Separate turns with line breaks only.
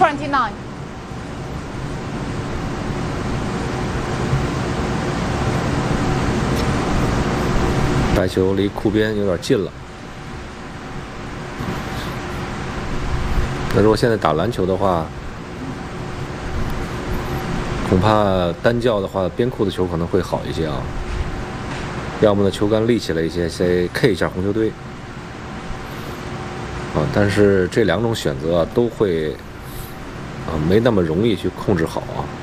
29.
白球离库边有点近了。那如果现在打篮球的话，恐怕单叫的话，边库的球可能会好一些啊。要么呢，球杆立起来一些，先 K 一下红球队。啊，但是这两种选择都会没那么容易去控制好啊。